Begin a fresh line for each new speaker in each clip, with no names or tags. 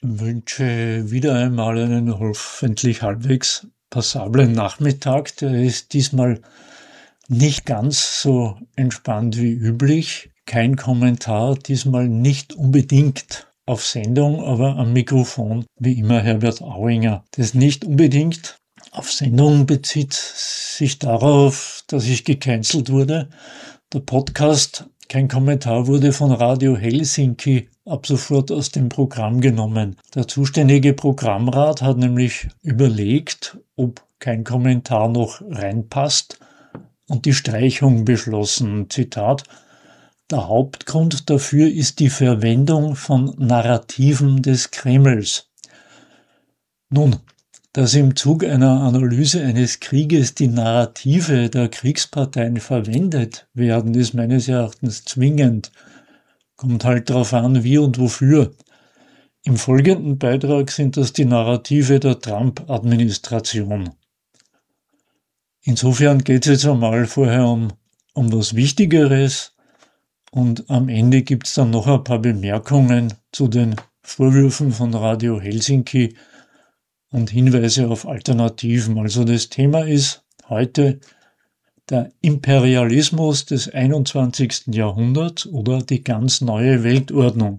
Wünsche wieder einmal einen hoffentlich halbwegs passablen Nachmittag. Der ist diesmal nicht ganz so entspannt wie üblich. Kein Kommentar, diesmal nicht unbedingt auf Sendung, aber am Mikrofon wie immer Herbert Auinger. Das nicht unbedingt auf Sendung bezieht sich darauf, dass ich gecancelt wurde. Der Podcast Kein Kommentar wurde von Radio Helsinki ab sofort aus dem Programm genommen. Der zuständige Programmrat hat nämlich überlegt, ob kein Kommentar noch reinpasst und die Streichung beschlossen. Zitat: Der Hauptgrund dafür ist die Verwendung von Narrativen des Kremls. Nun, dass im Zug einer Analyse eines Krieges die Narrative der Kriegsparteien verwendet werden, ist meines Erachtens zwingend. Kommt halt darauf an, wie und wofür. Im folgenden Beitrag sind das die Narrative der Trump-Administration. Insofern geht es jetzt einmal vorher um was Wichtigeres und am Ende gibt es dann noch ein paar Bemerkungen zu den Vorwürfen von Radio Helsinki und Hinweise auf Alternativen. Also das Thema ist heute der Imperialismus des 21. Jahrhunderts oder die ganz neue Weltordnung.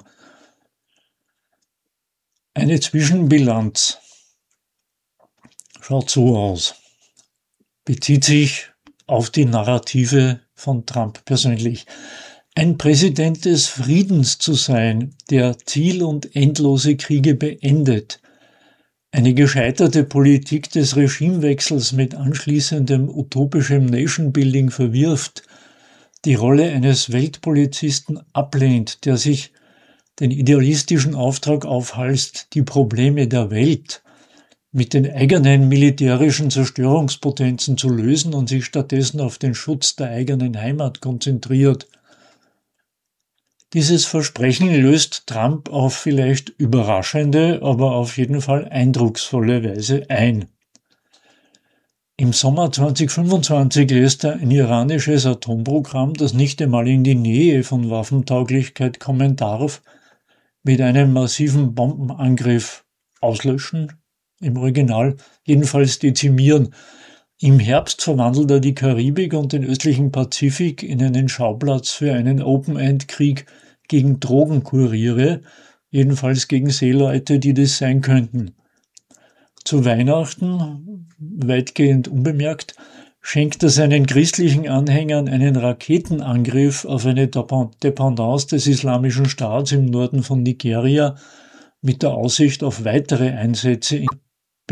Eine Zwischenbilanz schaut so aus. Bezieht sich auf die Narrative von Trump persönlich. Ein Präsident des Friedens zu sein, der Ziel- und endlose Kriege beendet, eine gescheiterte Politik des Regimewechsels mit anschließendem utopischem Nation-Building verwirft, die Rolle eines Weltpolizisten ablehnt, der sich den idealistischen Auftrag aufhalst, die Probleme der Welt mit den eigenen militärischen Zerstörungspotenzen zu lösen und sich stattdessen auf den Schutz der eigenen Heimat konzentriert. Dieses Versprechen löst Trump auf vielleicht überraschende, aber auf jeden Fall eindrucksvolle Weise ein. Im Sommer 2025 lässt er ein iranisches Atomprogramm, das nicht einmal in die Nähe von Waffentauglichkeit kommen darf, mit einem massiven Bombenangriff auslöschen, im Original jedenfalls dezimieren. Im Herbst verwandelt er die Karibik und den östlichen Pazifik in einen Schauplatz für einen Open-End-Krieg gegen Drogenkuriere, jedenfalls gegen Seeleute, die das sein könnten. Zu Weihnachten, weitgehend unbemerkt, schenkt er seinen christlichen Anhängern einen Raketenangriff auf eine Dependance des Islamischen Staats im Norden von Nigeria mit der Aussicht auf weitere Einsätze in